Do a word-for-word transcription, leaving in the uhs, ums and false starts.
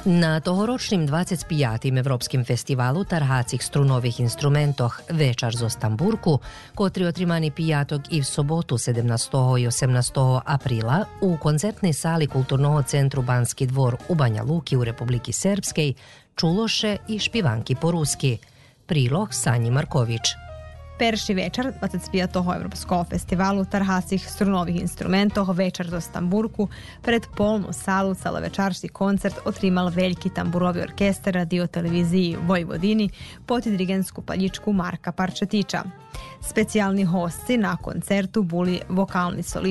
Na tohoročnim dvacet pijatim Evropskim festivalu tarhacih strunovih instrumentoh Večar zo Stamburku, kotri otrimani pijatog i v sobotu sedemnaestog i osemnaestog aprila u koncertnej sali Kulturnog centru Banski dvor u Banja Luki u Republiki Srpskej, čuloše i špivanki po ruski. Prilog Sanji Marković. Perši večer dvacet pijatom Evropskog festivalu tarhacih strunovih instrumentov Večar zo Stamburku pred polnu salu celovečarski koncert otrimal veljki tamburovi orkestar radio televiziji Vojvodini pod dirigensku paljičku Marka Parčetića. Specijalni hostci na koncertu buli vokalni solisti